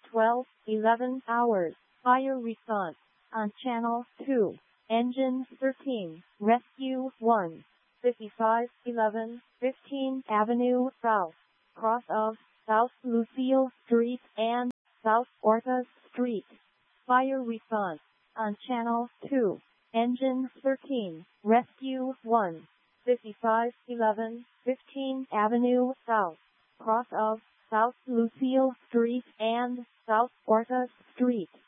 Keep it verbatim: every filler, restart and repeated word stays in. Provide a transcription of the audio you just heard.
twelve eleven hours. Fire response on Channel two. Engine thirteen. Rescue one. fifty-five eleven fifteenth Avenue South. Cross of South Lucille Street and South Orcas Street. Fire response on Channel two. Engine thirteen. Rescue one. fifty-five eleven fifteenth Avenue South. Cross of South Lucille Street and South Orcas Street.